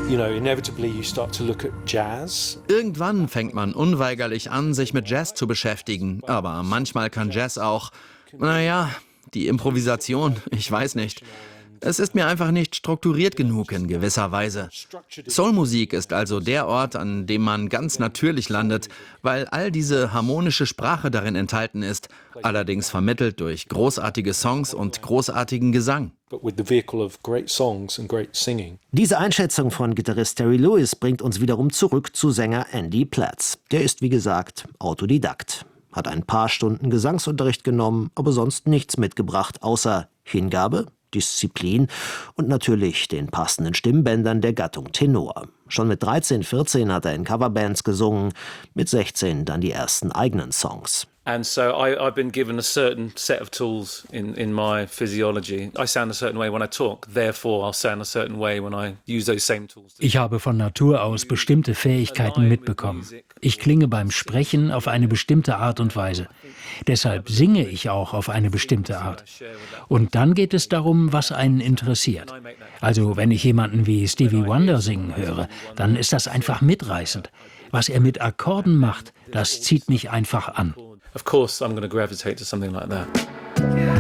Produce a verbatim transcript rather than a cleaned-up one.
You know, inevitably you start to look at jazz. Irgendwann fängt man unweigerlich an, sich mit Jazz zu beschäftigen. Aber manchmal kann Jazz auch, naja, die Improvisation, ich weiß nicht. Es ist mir einfach nicht strukturiert genug in gewisser Weise. Soulmusik ist also der Ort, an dem man ganz natürlich landet, weil all diese harmonische Sprache darin enthalten ist, allerdings vermittelt durch großartige Songs und großartigen Gesang. Diese Einschätzung von Gitarrist Terry Lewis bringt uns wiederum zurück zu Sänger Andy Platz. Der ist, wie gesagt, Autodidakt. Hat ein paar Stunden Gesangsunterricht genommen, aber sonst nichts mitgebracht, außer Hingabe, Disziplin und natürlich den passenden Stimmbändern der Gattung Tenor. Schon mit dreizehn, vierzehn hat er in Coverbands gesungen, mit sechzehn dann die ersten eigenen Songs. And so I, I've been given a certain set of tools in, in my physiology. I sound a certain way when I talk, therefore I'll sound a certain way when I use those same tools. Ich habe von Natur aus bestimmte Fähigkeiten mitbekommen. Ich klinge beim Sprechen auf eine bestimmte Art und Weise. Deshalb singe ich auch auf eine bestimmte Art. Und dann geht es darum, was einen interessiert. Also wenn ich jemanden wie Stevie Wonder singen höre, dann ist das einfach mitreißend. Was er mit Akkorden macht, das zieht mich einfach an. Of course I'm going to gravitate to something like that.